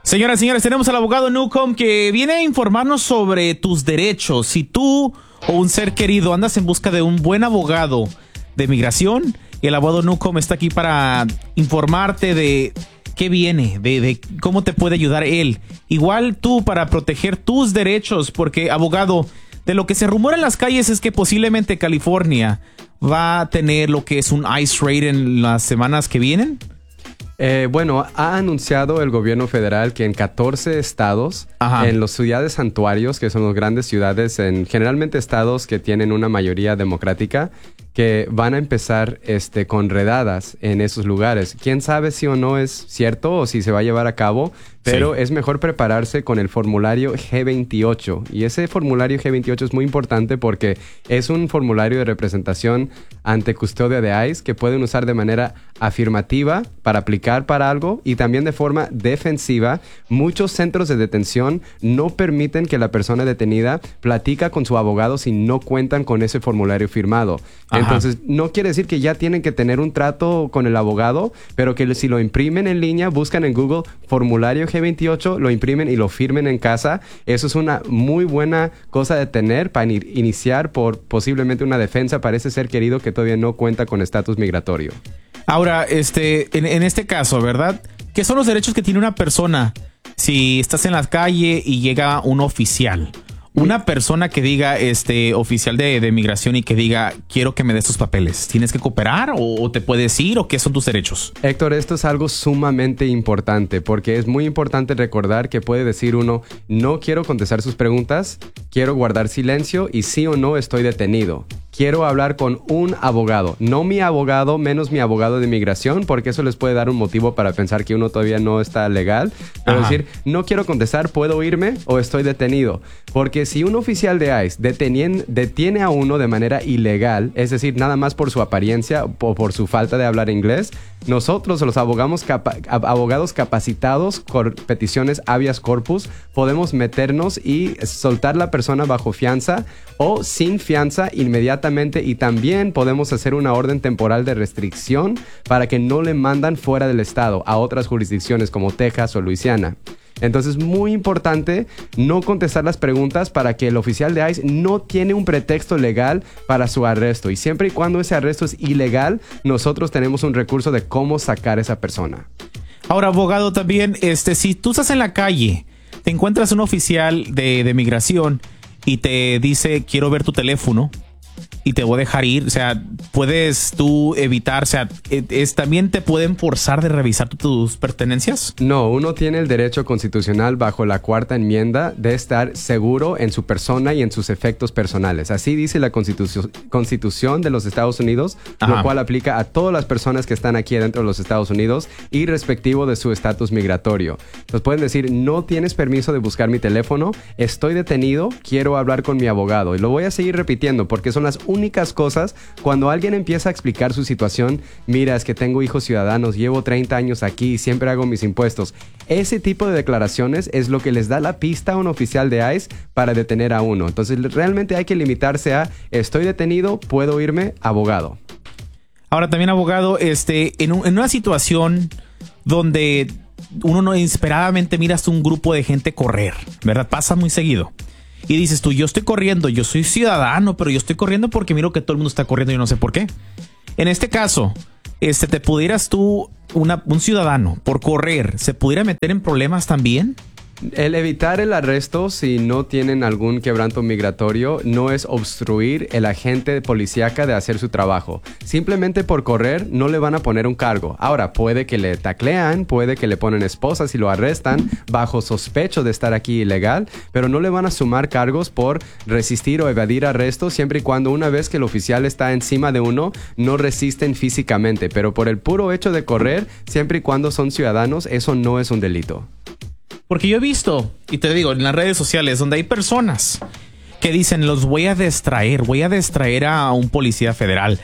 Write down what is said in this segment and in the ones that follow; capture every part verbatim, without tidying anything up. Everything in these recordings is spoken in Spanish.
Señoras y señores, tenemos al abogado Newcomb que viene a informarnos sobre tus derechos. Si tú o un ser querido andas en busca de un buen abogado de migración, el abogado Newcomb está aquí para informarte de qué viene, de, de cómo te puede ayudar él. Igual tú para proteger tus derechos, porque, abogado, de lo que se rumora en las calles es que posiblemente California va a tener lo que es un ICE raid en las semanas que vienen. Eh, bueno, ha anunciado el gobierno federal que en catorce estados, Ajá. en las ciudades santuarios, que son las grandes ciudades, en generalmente estados que tienen una mayoría democrática, que van a empezar este, con redadas en esos lugares. ¿Quién sabe si o no es cierto o si se va a llevar a cabo? Pero sí. Es mejor prepararse con el formulario G veintiocho. Y ese formulario G veintiocho es muy importante porque es un formulario de representación ante custodia de ICE que pueden usar de manera afirmativa para aplicar para algo y también de forma defensiva. Muchos centros de detención no permiten que la persona detenida platica con su abogado si no cuentan con ese formulario firmado. Ajá. Entonces, no quiere decir que ya tienen que tener un trato con el abogado, pero que si lo imprimen en línea, buscan en Google formulario G veintiocho, lo imprimen y lo firmen en casa. Eso es una muy buena cosa de tener para in- iniciar por posiblemente una defensa para ese ser querido que todavía no cuenta con estatus migratorio. Ahora, este, en, en este caso, ¿verdad? ¿Qué son los derechos que tiene una persona si estás en la calle y llega un oficial? Una persona que diga, este, oficial de, de migración y que diga, quiero que me des tus papeles. ¿Tienes que cooperar o, o te puedes ir o qué son tus derechos? Héctor, esto es algo sumamente importante porque es muy importante recordar que puede decir uno, no quiero contestar sus preguntas, quiero guardar silencio y sí o no estoy detenido. Quiero hablar con un abogado, no mi abogado, menos mi abogado de migración, porque eso les puede dar un motivo para pensar que uno todavía no está legal. Pero Ajá. decir, no quiero contestar, ¿puedo irme o estoy detenido? Porque si un oficial de ICE detenien, detiene a uno de manera ilegal, es decir, nada más por su apariencia o por su falta de hablar inglés, nosotros, los abogados, capa- abogados capacitados con peticiones habeas corpus, podemos meternos y soltar la persona bajo fianza o sin fianza inmediatamente, y también podemos hacer una orden temporal de restricción para que no le mandan fuera del estado a otras jurisdicciones como Texas o Luisiana. Entonces es muy importante no contestar las preguntas para que el oficial de ICE no tiene un pretexto legal para su arresto. Y siempre y cuando ese arresto es ilegal, nosotros tenemos un recurso de cómo sacar a esa persona. Ahora, abogado, también, este, si tú estás en la calle, te encuentras un oficial de, de migración y te dice, quiero ver tu teléfono y te voy a dejar ir, o sea, puedes tú evitar, o sea, es, ¿también te pueden forzar de revisar tu, tus pertenencias? No, uno tiene el derecho constitucional bajo la cuarta enmienda de estar seguro en su persona y en sus efectos personales. Así dice la constitu- Constitución de los Estados Unidos, Ajá. lo cual aplica a todas las personas que están aquí dentro de los Estados Unidos y respectivo de su estatus migratorio. Entonces pueden decir, no tienes permiso de buscar mi teléfono, estoy detenido, quiero hablar con mi abogado. Y lo voy a seguir repitiendo porque son las únicas cosas cuando alguien empieza a explicar su situación. Mira, es que tengo hijos ciudadanos, llevo treinta años aquí, siempre hago mis impuestos. Ese tipo de declaraciones es lo que les da la pista a un oficial de ICE para detener a uno. Entonces realmente hay que limitarse a, estoy detenido, puedo irme, abogado. Ahora también, abogado, este, en, un, en una situación donde uno no inesperadamente miras un grupo de gente correr, ¿verdad? Pasa muy seguido. Y dices tú, yo estoy corriendo, yo soy ciudadano, pero yo estoy corriendo porque miro que todo el mundo está corriendo y yo no sé por qué. En este caso, este, ¿te pudieras tú, una, un ciudadano, por correr, se pudiera meter en problemas también? El evitar el arresto si no tienen algún quebranto migratorio no es obstruir el agente policíaca de hacer su trabajo. Simplemente por correr no le van a poner un cargo. Ahora, puede que le taclean, puede que le ponen esposas y lo arrestan bajo sospecho de estar aquí ilegal, pero no le van a sumar cargos por resistir o evadir arrestos siempre y cuando una vez que el oficial está encima de uno no resisten físicamente. Pero por el puro hecho de correr, siempre y cuando son ciudadanos, eso no es un delito. Porque yo he visto, y te digo, en las redes sociales, donde hay personas que dicen, los voy a distraer, voy a distraer a un policía federal.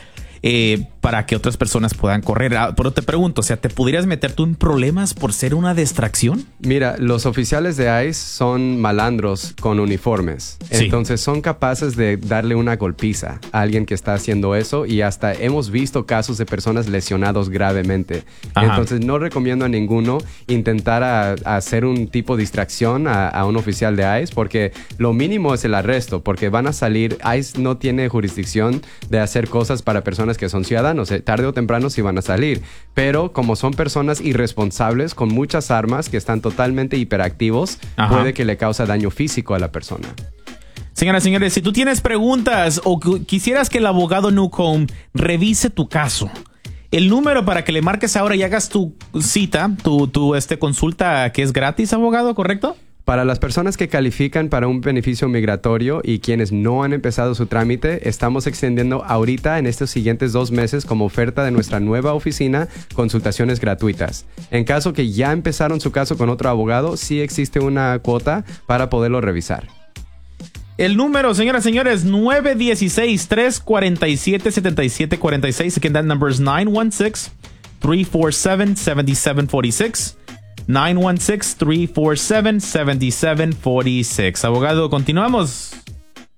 eh, para que otras personas puedan correr. Ah, pero te pregunto, o sea, ¿te podrías meter tú en problemas por ser una distracción? Mira, los oficiales de I C E son malandros con uniformes. Sí. Entonces son capaces de darle una golpiza a alguien que está haciendo eso y hasta hemos visto casos de personas lesionados gravemente. Ajá. Entonces no recomiendo a ninguno intentar a, a hacer un tipo de distracción a, a un oficial de I C E porque lo mínimo es el arresto porque van a salir. I C E no tiene jurisdicción de hacer cosas para personas que son ciudadanos. Tarde o temprano sí van a salir. Pero como son personas irresponsables con muchas armas que están totalmente hiperactivos, Ajá. puede que le cause daño físico a la persona. Señoras y señores, si tú tienes preguntas o qu- quisieras que el abogado Newcomb revise tu caso, el número para que le marques ahora y hagas tu cita, tu, tu este, consulta que es gratis, abogado, ¿correcto? Para las personas que califican para un beneficio migratorio y quienes no han empezado su trámite, estamos extendiendo ahorita en estos siguientes dos meses como oferta de nuestra nueva oficina consultaciones gratuitas. En caso que ya empezaron su caso con otro abogado, sí existe una cuota para poderlo revisar. El número, señoras y señores, nueve uno seis, tres cuatro siete, siete siete cuatro seis. Again, that number is nine one six, three four seven, seven seven four six. nine one six, three four seven, seven seven four six. Abogado, continuamos.